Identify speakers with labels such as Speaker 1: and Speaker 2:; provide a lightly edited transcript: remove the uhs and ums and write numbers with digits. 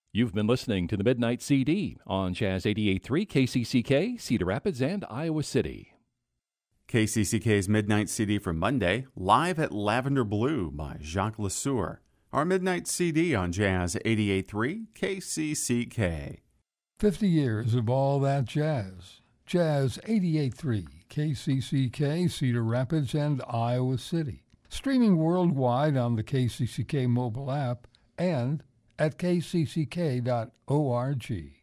Speaker 1: You've been listening to the Midnight CD on Jazz 88.3 KCCK, Cedar Rapids, and Iowa City.
Speaker 2: KCCK's Midnight CD for Monday, Live at Lavender Blue by Jacques Lesueur. Our Midnight CD on Jazz 88.3 KCCK.
Speaker 3: 50 years of all that jazz. Jazz 88.3 KCCK, Cedar Rapids, and Iowa City. Streaming worldwide on the KCCK mobile app and at kcck.org.